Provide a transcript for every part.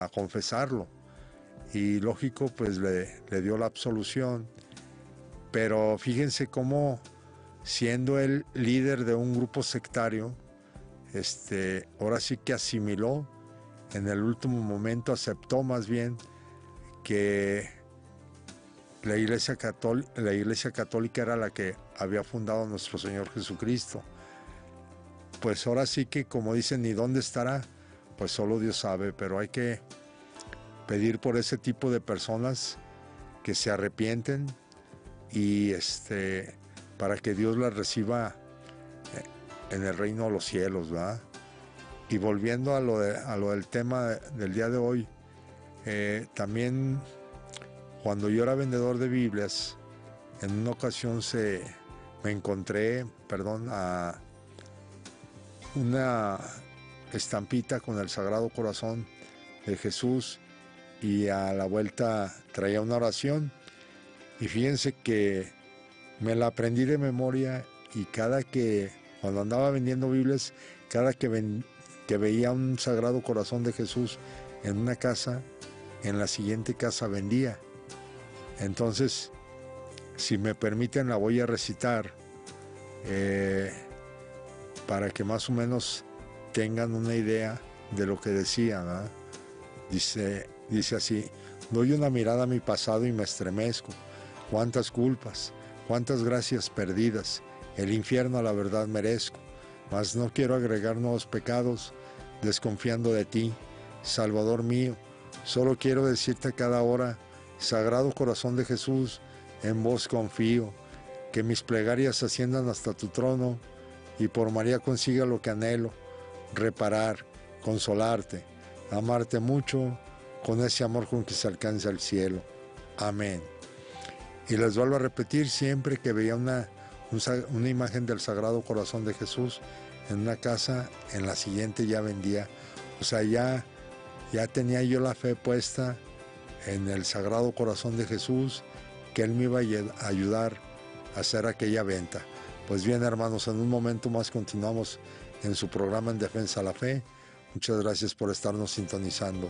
a confesarlo. Y lógico, pues le dio la absolución. Pero fíjense cómo, siendo él líder de un grupo sectario, ahora sí que asimiló, en el último momento aceptó más bien que la Iglesia Católica era la que había fundado nuestro Señor Jesucristo. Pues ahora sí que, como dicen, ¿y dónde estará? Pues solo Dios sabe, pero hay que pedir por ese tipo de personas que se arrepienten y para que Dios las reciba en el reino de los cielos, ¿verdad? Y volviendo a lo del tema del día de hoy, también cuando yo era vendedor de Biblias, en una ocasión me encontré, a una estampita con el Sagrado Corazón de Jesús, y a la vuelta traía una oración, y fíjense que me la aprendí de memoria, y cuando andaba vendiendo Biblias, cada que veía un Sagrado Corazón de Jesús en una casa, en la siguiente casa vendía. Entonces, si me permiten, la voy a recitar para que más o menos tengan una idea de lo que decía, ¿verdad? Dice así: doy una mirada a mi pasado y me estremezco. Cuántas culpas, cuántas gracias perdidas, el infierno a la verdad merezco, mas no quiero agregar nuevos pecados, desconfiando de ti, Salvador mío. Solo quiero decirte a cada hora: Sagrado Corazón de Jesús, en vos confío, que mis plegarias asciendan hasta tu trono, y por María consiga lo que anhelo, reparar, consolarte, amarte mucho, con ese amor con que se alcanza el cielo. Amén. Y les vuelvo a repetir, siempre que veía una imagen del Sagrado Corazón de Jesús en una casa, en la siguiente ya vendía. O sea, ya tenía yo la fe puesta en el Sagrado Corazón de Jesús, que Él me iba a ayudar a hacer aquella venta. Pues bien, hermanos, en un momento más continuamos en su programa En Defensa de la Fe. Muchas gracias por estarnos sintonizando.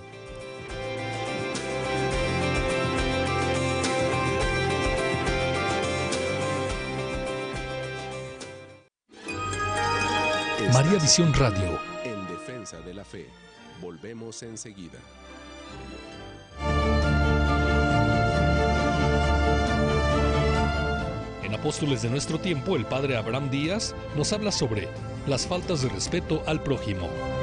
María Visión Radio. En Defensa de la Fe. Volvemos enseguida. En Apóstoles de Nuestro Tiempo, el padre Abraham Díaz nos habla sobre las faltas de respeto al prójimo.